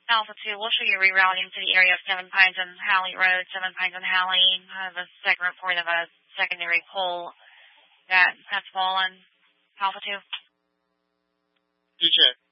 Alpha 2, we'll show you rerouting to the area of Seven Pines and Halley Road, Seven Pines and Halley. I have a second report of a secondary pole that has fallen. Alpha 2. DJ.